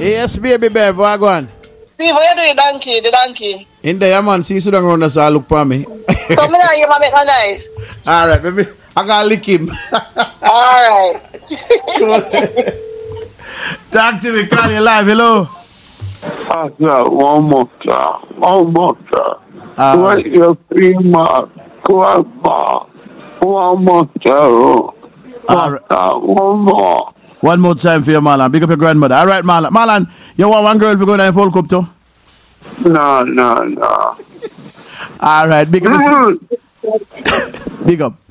Yes, baby Bev, what go on? See, where do you donkey? The donkey. In there, man. See, so don't run us all look for me. Come here, you make me nice. All right, baby. I gotta lick him. All right. Talk to me, call you live. Hello. I got one more time. What your free mark? One more time. One more. One more time for you, Marlon. Big up your grandmother. All right, Marlon. Marlon, you want one girl to go down Folk Cup too? No. All right, big up. Big up.